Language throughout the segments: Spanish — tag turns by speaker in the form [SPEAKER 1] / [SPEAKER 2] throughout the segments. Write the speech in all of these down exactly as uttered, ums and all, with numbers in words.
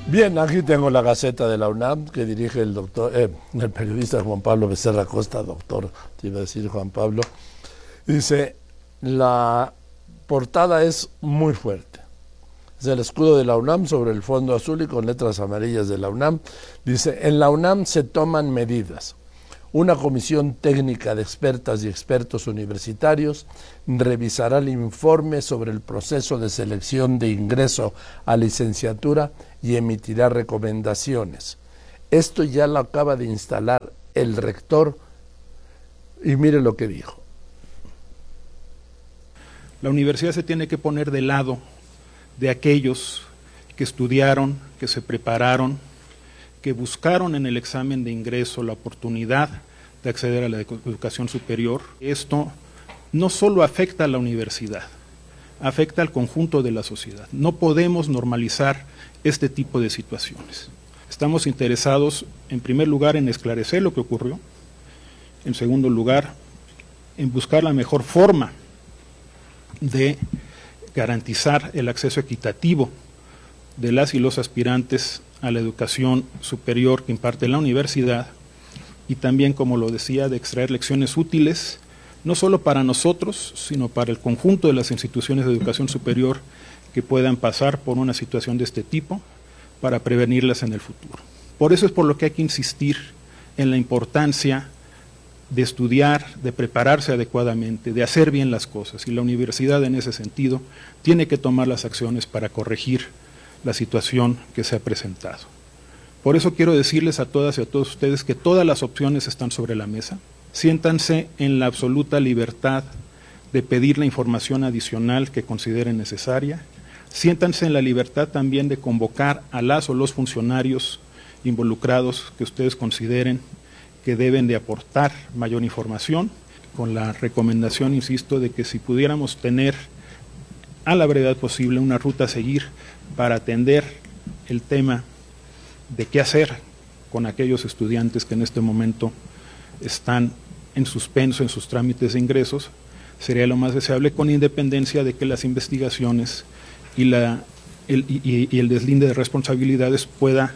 [SPEAKER 1] Bien, aquí tengo la Gaceta de la UNAM que dirige el doctor, eh, el periodista Juan Pablo Becerra Costa, doctor, te iba a decir Juan Pablo. Dice, la portada es muy fuerte. Es el escudo de la UNAM sobre el fondo azul y con letras amarillas de la UNAM. Dice, en la UNAM se toman medidas. Una comisión técnica de expertas y expertos universitarios revisará el informe sobre el proceso de selección de ingreso a licenciatura y emitirá recomendaciones. Esto ya lo acaba de instalar el rector y mire lo que dijo.
[SPEAKER 2] La universidad se tiene que poner del lado de aquellos que estudiaron, que se prepararon, que buscaron en el examen de ingreso la oportunidad de acceder a la educación superior. Esto no solo afecta a la universidad, afecta al conjunto de la sociedad. No podemos normalizar este tipo de situaciones. Estamos interesados, en primer lugar, en esclarecer lo que ocurrió, en segundo lugar, en buscar la mejor forma de garantizar el acceso equitativo de las y los aspirantes a la educación superior que imparte la universidad y también, como lo decía, de extraer lecciones útiles, no solo para nosotros, sino para el conjunto de las instituciones de educación superior que puedan pasar por una situación de este tipo, para prevenirlas en el futuro. Por eso es por lo que hay que insistir en la importancia de estudiar, de prepararse adecuadamente, de hacer bien las cosas, y la universidad en ese sentido tiene que tomar las acciones para corregir la situación que se ha presentado. Por eso quiero decirles a todas y a todos ustedes que todas las opciones están sobre la mesa. Siéntanse en la absoluta libertad de pedir la información adicional que consideren necesaria. Siéntanse en la libertad también de convocar a las o los funcionarios involucrados que ustedes consideren que deben de aportar mayor información, con la recomendación, insisto, de que si pudiéramos tener a la brevedad posible una ruta a seguir para atender el tema de qué hacer con aquellos estudiantes que en este momento están en suspenso en sus trámites de ingresos, sería lo más deseable, con independencia de que las investigaciones y, la, el, y, y el deslinde de responsabilidades pueda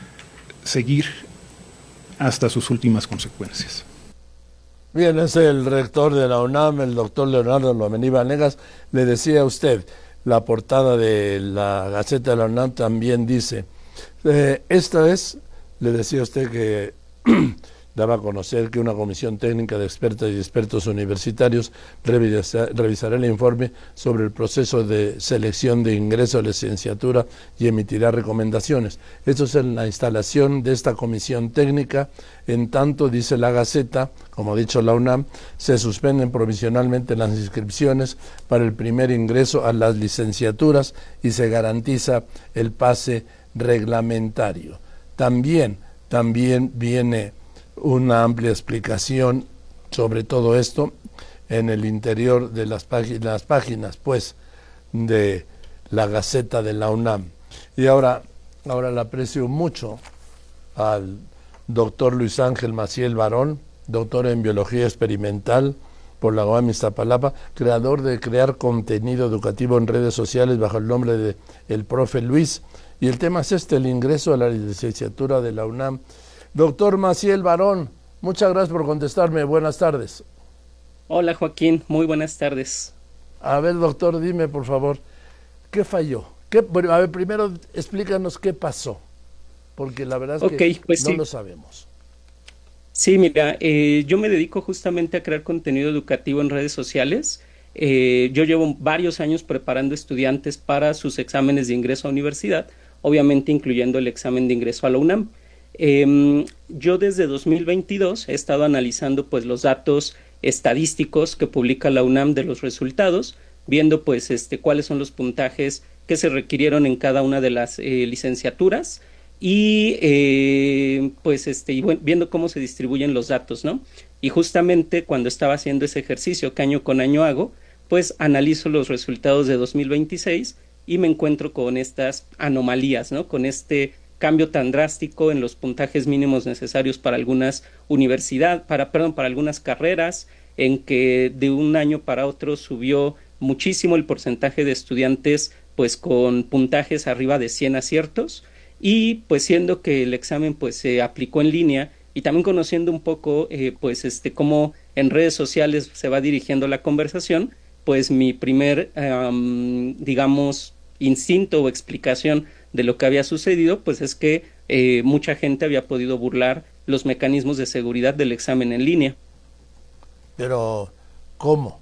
[SPEAKER 2] seguir hasta sus últimas consecuencias.
[SPEAKER 1] Bien, es el rector de la UNAM, el doctor Leonardo Lomelí Vanegas. Le decía a usted, la portada de la Gaceta de la UNAM también dice, eh, esta vez, le decía a usted que daba a conocer que una comisión técnica de expertas y expertos universitarios revisa, revisará el informe sobre el proceso de selección de ingreso a la licenciatura y emitirá recomendaciones. Esto es en la instalación de esta comisión técnica. En tanto, dice la Gaceta, como ha dicho la UNAM, se suspenden provisionalmente las inscripciones para el primer ingreso a las licenciaturas y se garantiza el pase reglamentario. También, también viene una amplia explicación sobre todo esto en el interior de las páginas, las páginas pues, de la Gaceta de la UNAM. Y ahora, ahora le aprecio mucho al doctor Luis Ángel Maciel Barón, doctor en Biología Experimental por la UAM Iztapalapa, creador de Crear Contenido Educativo en Redes Sociales bajo el nombre de El Profe Luis. Y el tema es este, el ingreso a la licenciatura de la UNAM. Doctor Maciel Barón, muchas gracias por contestarme. Buenas tardes.
[SPEAKER 3] Hola Joaquín, muy buenas tardes.
[SPEAKER 1] A ver, doctor, dime por favor, ¿qué falló? ¿Qué, bueno, a ver, primero explícanos qué pasó, porque la verdad es
[SPEAKER 3] okay,
[SPEAKER 1] que
[SPEAKER 3] pues
[SPEAKER 1] no
[SPEAKER 3] sí.
[SPEAKER 1] lo sabemos.
[SPEAKER 3] Sí, mira, eh, yo me dedico justamente a crear contenido educativo en redes sociales. Eh, yo llevo varios años preparando estudiantes para sus exámenes de ingreso a universidad, obviamente incluyendo el examen de ingreso a la UNAM. Eh, yo desde dos mil veintidós he estado analizando pues los datos estadísticos que publica la UNAM de los resultados, viendo pues este cuáles son los puntajes que se requirieron en cada una de las eh, licenciaturas y eh, pues este y bueno, viendo cómo se distribuyen los datos, ¿no? Y justamente cuando estaba haciendo ese ejercicio que año con año hago, pues analizo los resultados de dos mil veintiséis y me encuentro con estas anomalías, ¿no? Con este cambio tan drástico en los puntajes mínimos necesarios para algunas universidades, para, perdón, para algunas carreras, en que de un año para otro subió muchísimo el porcentaje de estudiantes pues con puntajes arriba de cien aciertos y pues siendo que el examen pues se aplicó en línea y también conociendo un poco eh, pues este cómo en redes sociales se va dirigiendo la conversación, pues mi primer um, digamos instinto o explicación de lo que había sucedido pues es que eh, mucha gente había podido burlar los mecanismos de seguridad del examen en línea.
[SPEAKER 1] Pero, ¿cómo?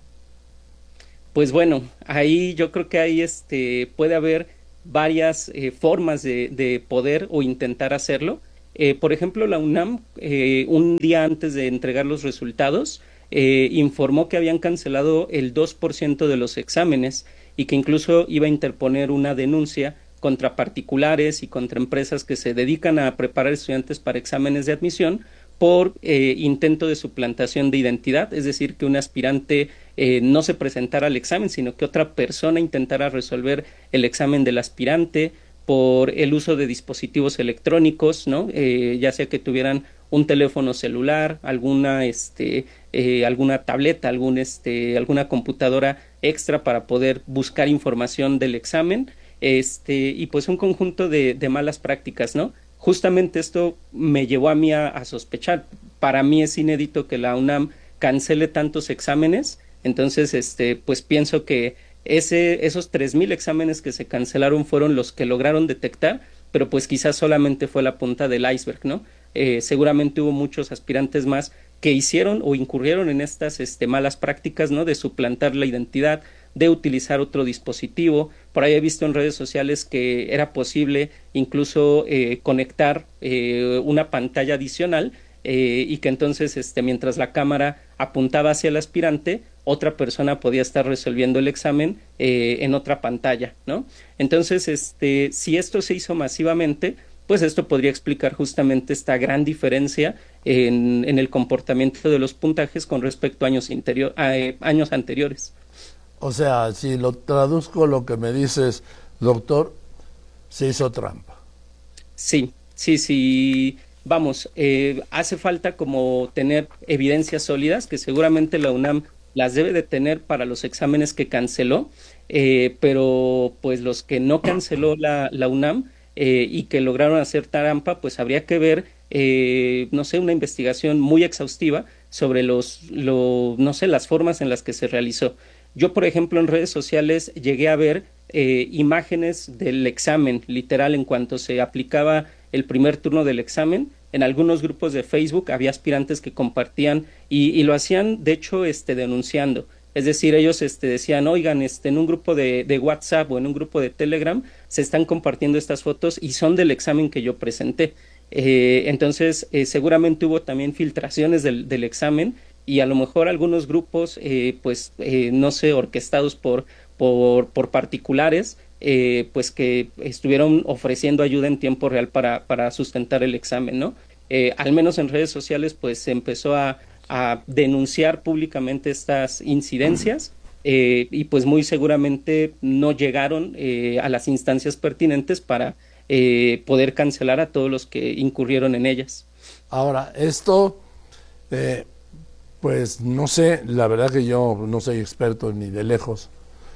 [SPEAKER 3] Pues bueno, ahí yo creo que ahí este, puede haber varias eh, formas de, de poder o intentar hacerlo. Eh, por ejemplo, la UNAM, eh, un día antes de entregar los resultados, eh, informó que habían cancelado el dos por ciento de los exámenes y que incluso iba a interponer una denuncia contra particulares y contra empresas que se dedican a preparar estudiantes para exámenes de admisión por eh, intento de suplantación de identidad, es decir, que un aspirante eh, no se presentara al examen, sino que otra persona intentara resolver el examen del aspirante, por el uso de dispositivos electrónicos, ¿no? Eh, ya sea que tuvieran un teléfono celular, alguna, este, eh, alguna tableta, algún, este, alguna computadora extra para poder buscar información del examen, este, y pues un conjunto de, de malas prácticas, ¿no? Justamente esto me llevó a mí a, a sospechar. Para mí es inédito que la UNAM cancele tantos exámenes, entonces, este, pues pienso que ese, esos tres mil exámenes que se cancelaron fueron los que lograron detectar, pero pues quizás solamente fue la punta del iceberg, ¿no? Eh, seguramente hubo muchos aspirantes más que hicieron o incurrieron en estas este, malas prácticas, ¿no? De suplantar la identidad, de utilizar otro dispositivo. Por ahí he visto en redes sociales que era posible incluso eh, conectar eh, una pantalla adicional eh, y que entonces este, mientras la cámara apuntaba hacia el aspirante, otra persona podía estar resolviendo el examen eh, en otra pantalla, ¿no? Entonces, este, si esto se hizo masivamente, pues esto podría explicar justamente esta gran diferencia en, en el comportamiento de los puntajes con respecto a años, interior, a, eh, años anteriores.
[SPEAKER 1] O sea, si lo traduzco lo que me dices, doctor, se hizo trampa.
[SPEAKER 3] Sí, sí, sí. Vamos, eh, hace falta como tener evidencias sólidas que seguramente la UNAM las debe de tener para los exámenes que canceló, eh, pero pues los que no canceló la, la UNAM eh, y que lograron hacer trampa, pues habría que ver, eh, no sé, una investigación muy exhaustiva sobre los, lo, no sé, las formas en las que se realizó. Yo, por ejemplo, en redes sociales llegué a ver eh, imágenes del examen, literal, en cuanto se aplicaba el primer turno del examen. En algunos grupos de Facebook había aspirantes que compartían y, y lo hacían, de hecho, este, denunciando. Es decir, ellos este, decían, oigan, este, en un grupo de, de WhatsApp o en un grupo de Telegram se están compartiendo estas fotos y son del examen que yo presenté. Eh, entonces, eh, seguramente hubo también filtraciones del, del examen y a lo mejor algunos grupos, eh, pues, eh, no sé, orquestados por, por, por particulares, Eh, pues que estuvieron ofreciendo ayuda en tiempo real para, para sustentar el examen, ¿no? Eh, al menos en redes sociales, pues se empezó a, a denunciar públicamente estas incidencias eh, y pues muy seguramente no llegaron eh, a las instancias pertinentes para eh, poder cancelar a todos los que incurrieron en ellas.
[SPEAKER 1] Ahora, esto, eh, pues no sé, la verdad que yo no soy experto ni de lejos,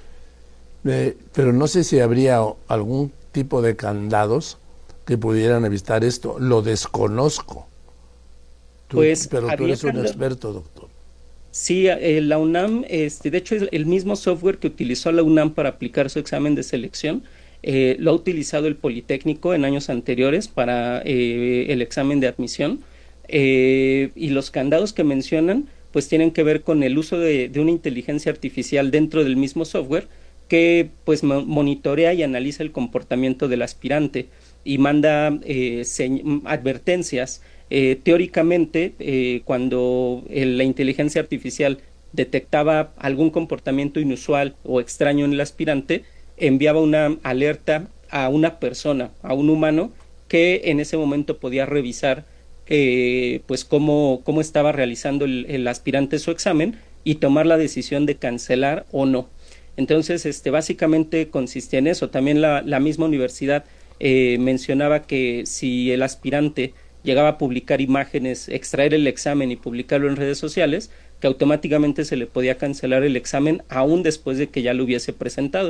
[SPEAKER 1] Eh, pero no sé si habría algún tipo de candados que pudieran evitar esto. Lo desconozco. Tú,
[SPEAKER 3] Pues,
[SPEAKER 1] pero tú eres un
[SPEAKER 3] candado.
[SPEAKER 1] experto, doctor.
[SPEAKER 3] Sí, eh, la UNAM, este, de hecho, el mismo software que utilizó la UNAM para aplicar su examen de selección, eh, lo ha utilizado el Politécnico en años anteriores para eh, el examen de admisión. Eh, y los candados que mencionan, pues tienen que ver con el uso de, de una inteligencia artificial dentro del mismo software que pues monitorea y analiza el comportamiento del aspirante y manda eh, advertencias. Eh, teóricamente, eh, cuando el, la inteligencia artificial detectaba algún comportamiento inusual o extraño en el aspirante, enviaba una alerta a una persona, a un humano, que en ese momento podía revisar eh, pues cómo, cómo estaba realizando el, el aspirante su examen y tomar la decisión de cancelar o no. Entonces, este, básicamente consistía en eso. También la, la misma universidad eh, mencionaba que si el aspirante llegaba a publicar imágenes, extraer el examen y publicarlo en redes sociales, que automáticamente se le podía cancelar el examen aún después de que ya lo hubiese presentado.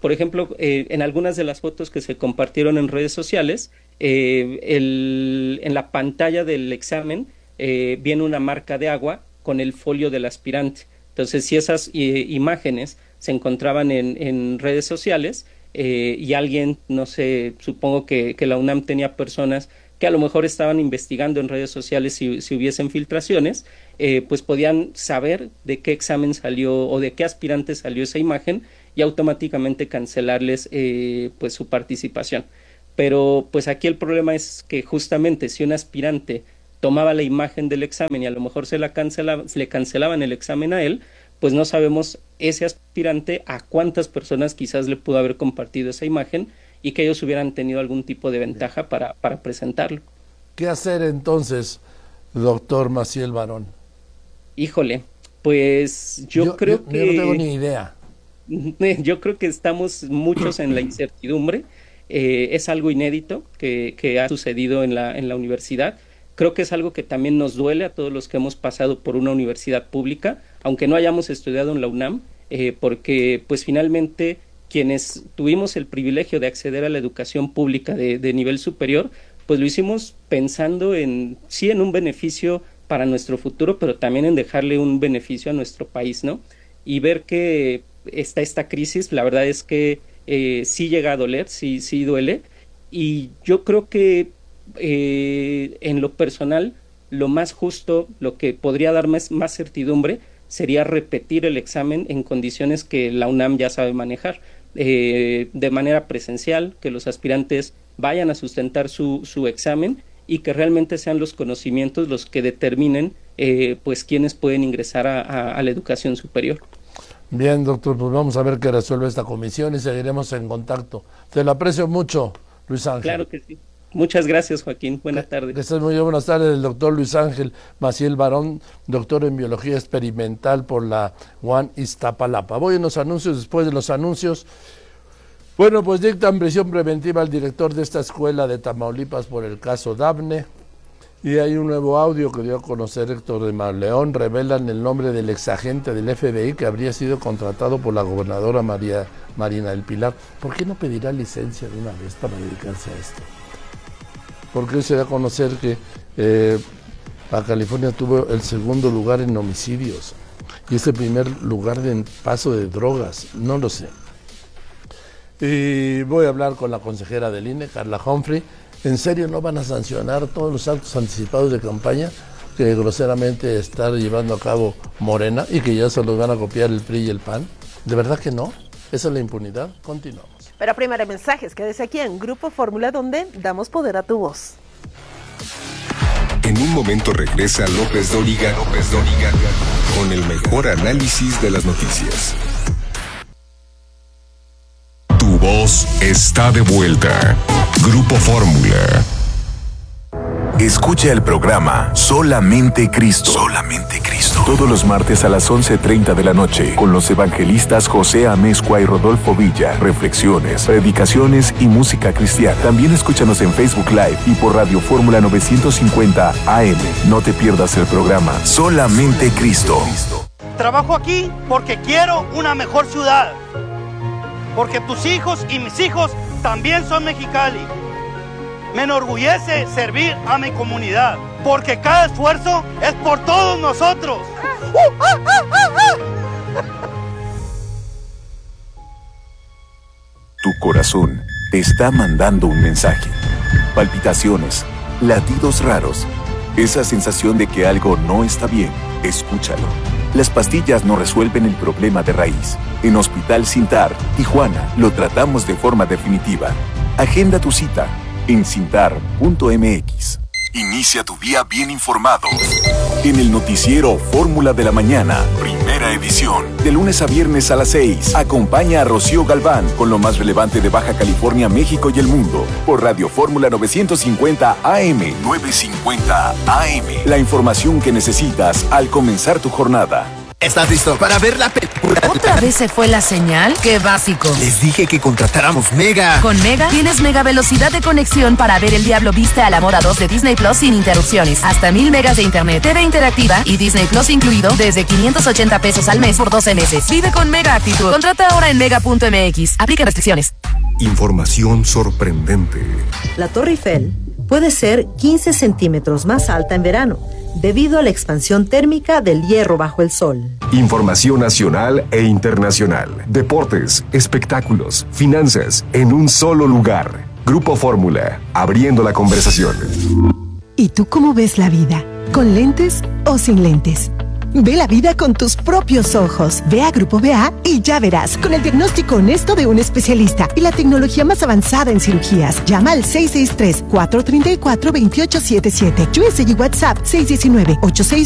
[SPEAKER 3] Por ejemplo, eh, en algunas de las fotos que se compartieron en redes sociales, eh, el, en la pantalla del examen eh, viene una marca de agua con el folio del aspirante. Entonces, si esas eh, imágenes se encontraban en, en redes sociales eh, y alguien, no sé, supongo que, que la UNAM tenía personas que a lo mejor estaban investigando en redes sociales si, si hubiesen filtraciones, eh, pues podían saber de qué examen salió o de qué aspirante salió esa imagen y automáticamente cancelarles eh, pues su participación. Pero pues aquí el problema es que justamente si un aspirante tomaba la imagen del examen y a lo mejor se la cancelaba, le cancelaban el examen a él, pues no sabemos ese aspirante a cuántas personas quizás le pudo haber compartido esa imagen y que ellos hubieran tenido algún tipo de ventaja para, para presentarlo.
[SPEAKER 1] ¿Qué hacer entonces, doctor Maciel Barón?
[SPEAKER 3] Híjole, pues yo, yo creo
[SPEAKER 1] yo,
[SPEAKER 3] que...
[SPEAKER 1] Yo no tengo ni idea.
[SPEAKER 3] Yo creo que estamos muchos en la incertidumbre. Eh, es algo inédito que, que ha sucedido en la, en la universidad. Creo que es algo que también nos duele a todos los que hemos pasado por una universidad pública, aunque no hayamos estudiado en la UNAM, eh, porque pues finalmente quienes tuvimos el privilegio de acceder a la educación pública de, de nivel superior, pues lo hicimos pensando en, sí, en un beneficio para nuestro futuro, pero también en dejarle un beneficio a nuestro país, ¿no? Y ver que está esta crisis, la verdad es que eh, sí llega a doler, sí, sí duele, y yo creo que eh, en lo personal, lo más justo, lo que podría dar más, más certidumbre, sería repetir el examen en condiciones que la UNAM ya sabe manejar. Eh, de manera presencial, que los aspirantes vayan a sustentar su, su examen y que realmente sean los conocimientos los que determinen eh, pues quiénes pueden ingresar a, a, a la educación superior.
[SPEAKER 1] Bien, doctor, pues vamos a ver qué resuelve esta comisión y seguiremos en contacto. Te lo aprecio mucho, Luis Ángel.
[SPEAKER 3] Claro que sí. Muchas gracias, Joaquín. Buenas tardes.
[SPEAKER 1] Que estés muy bien. Buenas tardes, el doctor Luis Ángel Maciel Barón, doctor en Biología Experimental por la U A N Iztapalapa. Voy en los anuncios, después de los anuncios. Bueno, pues dictan prisión preventiva al director de esta escuela de Tamaulipas por el caso Dafne. Y hay un nuevo audio que dio a conocer Héctor de Mauleón. Revelan el nombre del exagente del F B I que habría sido contratado por la gobernadora María Marina del Pilar. ¿Por qué no pedirá licencia de una vez para dedicarse a esto? Porque se da a conocer que eh, Baja California tuvo el segundo lugar en homicidios y es el primer lugar de paso de drogas, no lo sé. Y voy a hablar con la consejera del I N E, Carla Humphrey. ¿En serio no van a sancionar todos los actos anticipados de campaña que groseramente está llevando a cabo Morena y que ya se los van a copiar el P R I y el P A N? ¿De verdad que no? ¿Esa es la impunidad? Continuamos.
[SPEAKER 4] Pero primero mensajes, quédese aquí en Grupo Fórmula, donde damos poder a tu voz.
[SPEAKER 5] En un momento regresa López Dóriga, López Dóriga con el mejor análisis de las noticias. Tu voz está de vuelta. Grupo Fórmula. Escucha el programa Solamente Cristo. Solamente Cristo. Todos los martes a las once treinta de la noche con los evangelistas José Amezcua y Rodolfo Villa. Reflexiones, predicaciones y música cristiana. También escúchanos en Facebook Live y por Radio Fórmula novecientos cincuenta A M. No te pierdas el programa Solamente Cristo.
[SPEAKER 6] Trabajo aquí porque quiero una mejor ciudad. Porque tus hijos y mis hijos también son Mexicali. Me enorgullece servir a mi comunidad, porque cada esfuerzo es por todos nosotros.
[SPEAKER 5] Tu corazón te está mandando un mensaje. Palpitaciones, latidos raros, esa sensación de que algo no está bien. Escúchalo. Las pastillas no resuelven el problema de raíz. En Hospital Cintar, Tijuana, lo tratamos de forma definitiva. Agenda tu cita en cintar punto m x. Inicia tu día bien informado. En el noticiero Fórmula de la Mañana, primera edición. De lunes a viernes a las seis. Acompaña a Rocío Galván con lo más relevante de Baja California, México y el mundo. Por Radio Fórmula novecientos cincuenta A M. novecientos cincuenta A M. La información que necesitas al comenzar tu jornada.
[SPEAKER 7] ¿Estás listo para ver la película?
[SPEAKER 8] ¿Otra vez se fue la señal? ¡Qué básico!
[SPEAKER 7] Les dije que contratáramos Mega.
[SPEAKER 8] Con Mega tienes mega velocidad de conexión para ver El Diablo Viste a la Moda dos de Disney Plus sin interrupciones. Hasta mil megas de internet, T V interactiva y Disney Plus incluido desde quinientos ochenta pesos al mes por doce meses. Vive con Mega Actitud. Contrata ahora en mega punto m x. Aplica restricciones.
[SPEAKER 9] Información sorprendente.
[SPEAKER 10] La Torre Eiffel puede ser quince centímetros más alta en verano, debido a la expansión térmica del hierro bajo el sol.
[SPEAKER 9] Información nacional e internacional. Deportes, espectáculos, finanzas, en un solo lugar. Grupo Fórmula, abriendo la conversación.
[SPEAKER 11] ¿Y tú cómo ves la vida? ¿Con lentes o sin lentes? Ve la vida con tus propios ojos. Ve a Grupo B A y ya verás, con el diagnóstico honesto de un especialista y la tecnología más avanzada en cirugías. Llama al seis seis tres, cuatro tres cuatro, dos ocho siete siete. U S y WhatsApp seis uno nueve, ocho seis